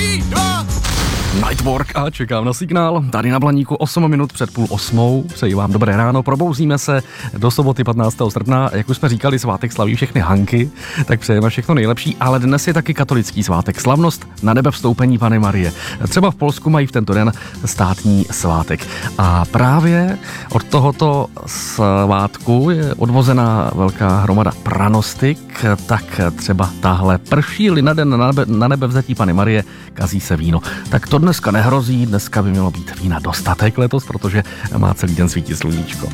3, 2... Nightwork a čekám na signál. Tady na Blaníku 8 minut před 7:30. Přeji vám dobré ráno. Probouzíme se do soboty 15. srpna. Jak už jsme říkali, svátek slaví všechny Hanky, tak přejeme všechno nejlepší, ale dnes je taky katolický svátek. Slavnost na nebe vstoupení Panny Marie. Třeba v Polsku mají v tento den státní svátek. A právě od tohoto svátku je odvozená velká hromada pranostik, tak třeba tahle: prší-li na den na nebe vzetí Panny Marie, kazí se víno. Tak to dneska nehrozí, dneska by mělo být vína dostatek letos, protože má celý den svítit sluníčko.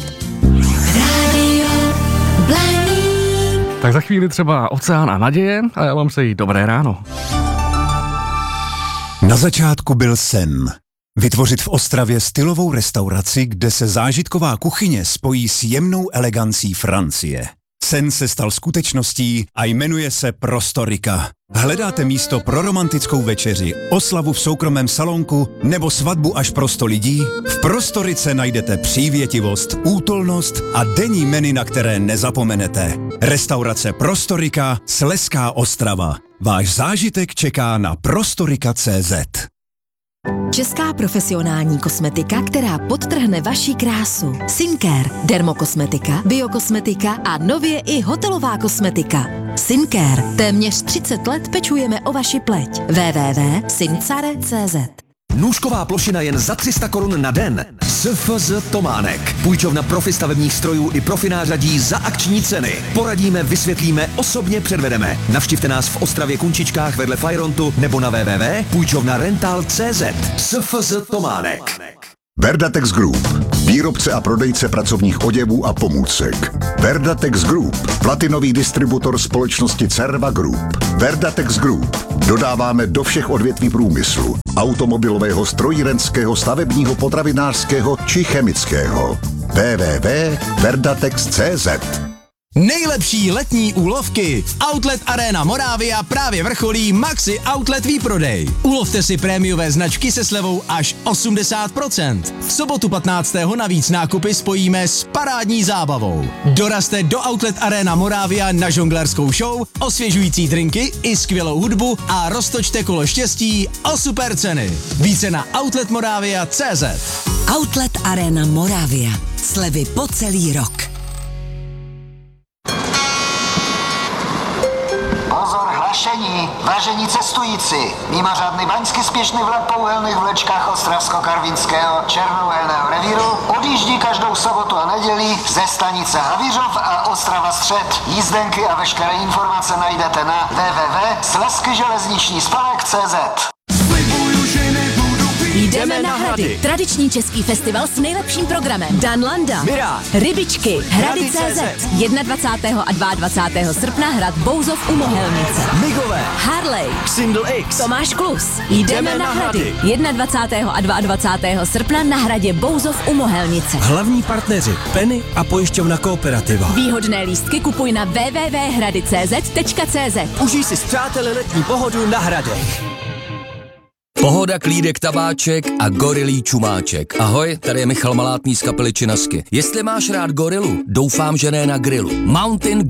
Tak za chvíli třeba Oceán a naděje a já vám přeji dobré ráno. Na začátku byl sen. Vytvořit v Ostravě stylovou restauraci, kde se zážitková kuchyně spojí s jemnou elegancí Francie. Sen se stal skutečností a jmenuje se Prostorika. Hledáte místo pro romantickou večeři, oslavu v soukromém salonku nebo svatbu až pro 100 lidí? V Prostorice najdete přívětivost, útulnost a denní menu, na které nezapomenete. Restaurace Prostorika, Slezská Ostrava. Váš zážitek čeká na prostorika.cz. Česká profesionální kosmetika, která podtrhne vaši krásu. Skincare, dermokosmetika, biokosmetika a nově i hotelová kosmetika. Skincare. Téměř 30 let pečujeme o vaši pleť. www.sincare.cz. Nůžková plošina jen za 300 korun na den. SFZ Tománek. Půjčovna profi stavebních strojů i profi nářadí za akční ceny. Poradíme, vysvětlíme, osobně předvedeme. Navštivte nás v Ostravě Kunčičkách vedle Fajrontu nebo na www.půjčovnarental.cz. SFZ Tománek. Verdatex Group. Výrobce a prodejce pracovních oděvů a pomůcek. Verdatex Group. Platinový distributor společnosti Cerva Group. Verdatex Group. Dodáváme do všech odvětví průmyslu. Automobilového, strojírenského, stavebního, potravinářského či chemického. www.verdatex.cz. Nejlepší letní úlovky. Outlet Arena Moravia právě vrcholí Maxi Outlet výprodej. Ulovte si prémiové značky se slevou až 80%. V sobotu 15. navíc nákupy spojíme s parádní zábavou. Dorazte do Outlet Arena Moravia na žonglerskou show, osvěžující drinky i skvělou hudbu a roztočte kolo štěstí o super ceny. Více na outletmoravia.cz. Outlet Arena Moravia. Slevy po celý rok. Vážení cestující, mimořádný baňsky spěšný vlak po uhelných vlečkách Ostravsko-Karvinského červouhelného revíru odjíždí každou sobotu a neděli ze stanice Havířov a Ostrava Střed. Jízdenky a veškeré informace najdete na www.slezskyželezniční-spolek.cz. Jdeme na Hrady. Tradiční český festival s nejlepším programem. Dan Landa, Mirá, Rybičky, Hrady.cz. 21. a 22. srpna Hrad Bouzov u Mohelnice. Migové, Harley, Xindl X, Tomáš Klus. Jdeme na Hrady. 21. a 22. srpna na Hradě Bouzov u Mohelnice. Hlavní partneři Penny a pojišťovna Kooperativa. Výhodné lístky kupuj na www.hrady.cz. Užij si s přáteli letní pohodu na Hradech. Pohoda, klídek, tabáček a gorilí čumáček. Ahoj, tady je Michal Malátný z kapely Činasky. Jestli máš rád gorilu, doufám, že ne na grilu. Mountain